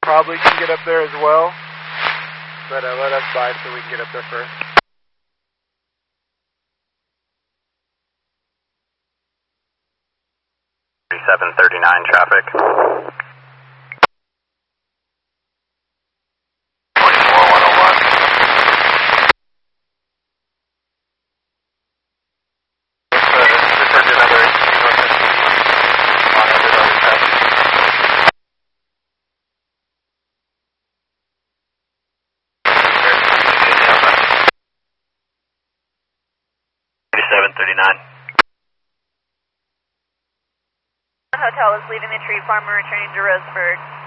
probably can get up there as well, but let us buy so we can get up there first. Traffic. 3739. Hotel is leaving the tree farm and returning to Roseburg.